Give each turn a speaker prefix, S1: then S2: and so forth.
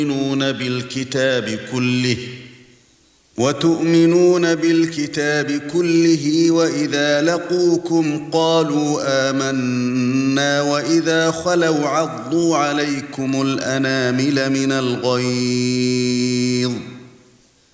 S1: وتؤمنون بالكتاب كله وإذا لقوكم قالوا آمنا وإذا خلوا عضوا عليكم الأنامل من الغيظ